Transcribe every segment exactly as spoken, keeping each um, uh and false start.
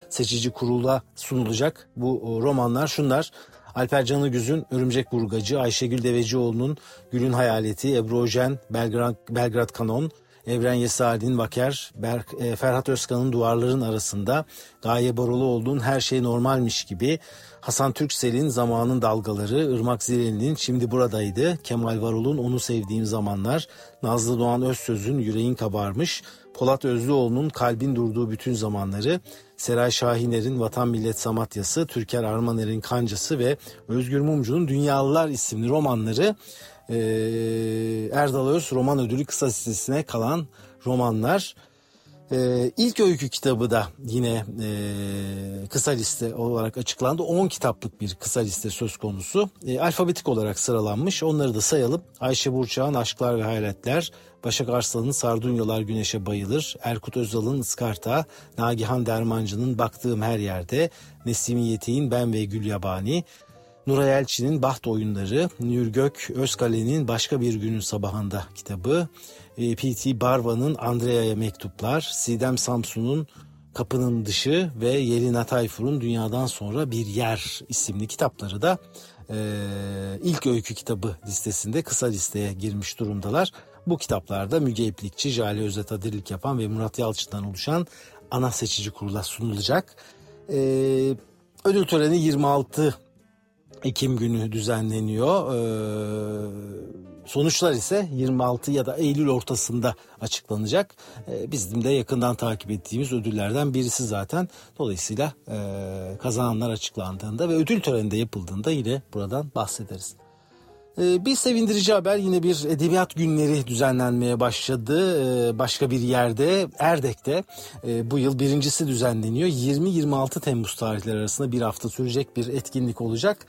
seçici kurula sunulacak. Bu romanlar şunlar: Alper Canıgüz'ün Örümcek Burgacı, Ayşegül Devecioğlu'nun Gül'ün Hayaleti, Ebru Ojen Belgrad, Belgrad Kanon, Evren Yesari'nin Vaker, Berk, e, Ferhat Özkan'ın Duvarların Arasında, Gaye Baroloğlu'nun Her Şey Normalmiş Gibi, Hasan Türksel'in Zamanın Dalgaları, Irmak Zireli'nin Şimdi Buradaydı, Kemal Varol'un Onu Sevdiğim Zamanlar, Nazlı Doğan Özsöz'ün Yüreğin Kabarmış, Polat Özlüoğlu'nun Kalbin Durduğu Bütün Zamanları, Seray Şahiner'in Vatan Millet Samatyası, Türker Armaner'in Kancası ve Özgür Mumcu'nun Dünyalılar isimli romanları Ee, Erdal Öz Roman Ödülü kısa listesine kalan romanlar. Ee, ilk öykü kitabı da yine e, kısa liste olarak açıklandı. on kitaplık bir kısa liste söz konusu. E, alfabetik olarak sıralanmış. Onları da sayalım. Ayşe Burçak'ın Aşklar ve Hayaletler, Başak Arslan'ın Sardunyalar Güneşe Bayılır, Erkut Özal'ın Iskarta, Nagihan Dermancı'nın Baktığım Her Yerde, Nesimi Yetik'in Ben ve Gül Yabani, Nuray Elçi'nin Baht Oyunları, Nurgök Özkale'nin Başka Bir Günün Sabahında kitabı, P T Barva'nın Andrea'ya Mektuplar, Sidem Samsun'un Kapının Dışı ve Yelena Tayfur'un Dünyadan Sonra Bir Yer isimli kitapları da e, ilk öykü kitabı listesinde kısa listeye girmiş durumdalar. Bu kitaplarda Müge İplikçi, Jale Özet Adirlik yapan ve Murat Yalçın'dan oluşan ana seçici kurula sunulacak. E, ödül töreni yirmi altı Ekim günü düzenleniyor. Ee, sonuçlar ise yirmi altı ya da Eylül ortasında açıklanacak. Ee, bizim de yakından takip ettiğimiz ödüllerden birisi zaten. Dolayısıyla e, kazananlar açıklandığında ve ödül töreninde yapıldığında yine buradan bahsederiz. Bir sevindirici haber, yine bir edebiyat günleri düzenlenmeye başladı. Başka bir yerde, Erdek'te bu yıl birincisi düzenleniyor. yirmi yirmi altı Temmuz tarihleri arasında bir hafta sürecek bir etkinlik olacak.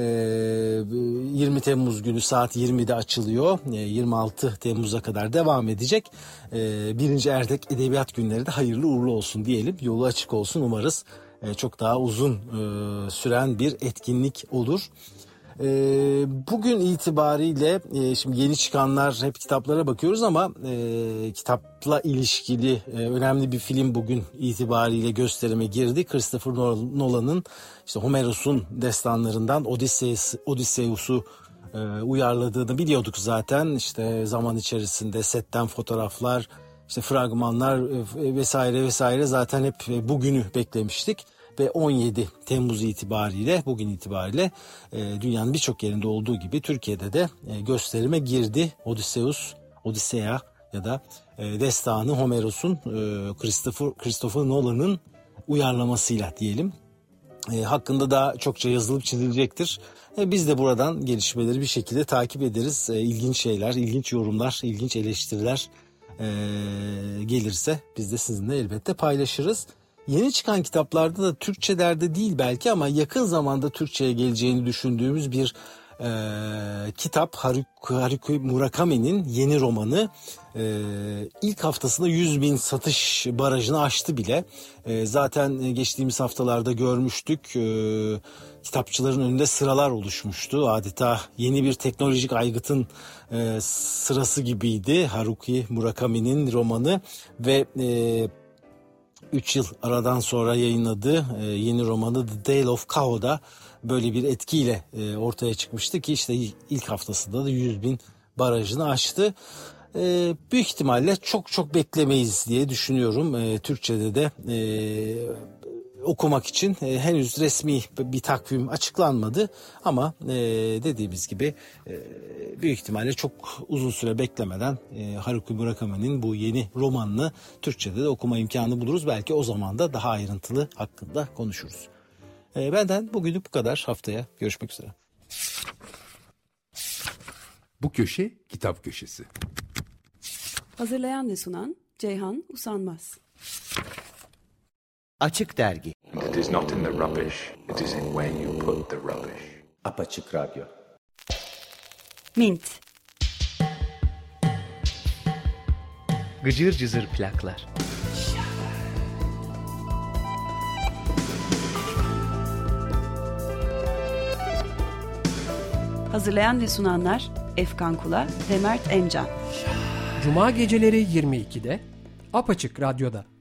yirmi Temmuz günü saat yirmide açılıyor. yirmi altı Temmuz'a kadar devam edecek. Birinci Erdek Edebiyat Günleri de hayırlı uğurlu olsun diyelim. Yolu açık olsun, umarız çok daha uzun süren bir etkinlik olur. E, bugün itibariyle e, şimdi yeni çıkanlar, hep kitaplara bakıyoruz ama e, kitapla ilişkili e, önemli bir film bugün itibariyle gösterime girdi. Christopher Nolan'ın işte Homeros'un destanlarından Odysseus, Odysseus'u e, uyarladığını biliyorduk zaten. İşte zaman içerisinde setten fotoğraflar, işte fragmanlar e, vesaire vesaire, zaten hep e, bugünü beklemiştik. Ve on yedi Temmuz itibariyle, bugün itibariyle e, dünyanın birçok yerinde olduğu gibi Türkiye'de de e, gösterime girdi. Odysseus, Odisea ya da e, destanı Homeros'un e, Christopher, Christopher Nolan'ın uyarlamasıyla diyelim. E, hakkında daha çokça yazılıp çizilecektir. E, biz de buradan gelişmeleri bir şekilde takip ederiz. E, ilginç şeyler, ilginç yorumlar, ilginç eleştiriler e, gelirse biz de sizinle elbette paylaşırız. Yeni çıkan kitaplarda da Türkçelerde değil belki ama yakın zamanda Türkçe'ye geleceğini düşündüğümüz bir e, kitap, Haruki, Haruki Murakami'nin yeni romanı. E, ilk haftasında yüz bin satış barajını aştı bile. E, zaten geçtiğimiz haftalarda görmüştük. E, kitapçıların önünde sıralar oluşmuştu. Adeta yeni bir teknolojik aygıtın e, sırası gibiydi Haruki Murakami'nin romanı ve e, üç yıl aradan sonra yayınladığı e, yeni romanı The Tale of Chaos'da böyle bir etkiyle e, ortaya çıkmıştı ki işte ilk haftasında da yüz bin barajını aştı. E, büyük ihtimalle çok çok beklemeyiz diye düşünüyorum. E, Türkçe'de de e, okumak için e, henüz resmi bir takvim açıklanmadı ama e, dediğimiz gibi e, büyük ihtimalle çok uzun süre beklemeden e, Haruki Murakami'nin bu yeni romanını Türkçe'de de okuma imkanı buluruz. Belki o zaman da daha ayrıntılı hakkında konuşuruz. E, benden bugünlük bu kadar. Haftaya görüşmek üzere. Bu köşe kitap köşesi. Hazırlayan ve sunan Ceyhan Usanmaz. Açık Dergi. It is not in the rubbish, it is in where you put the rubbish. Apaçık Radyo. Mint. Gıcır cızır plaklar. Hazırlayan ve sunanlar Efkan Kula ve Mert Emcan. Cuma geceleri yirmi ikide Apaçık Radyo'da.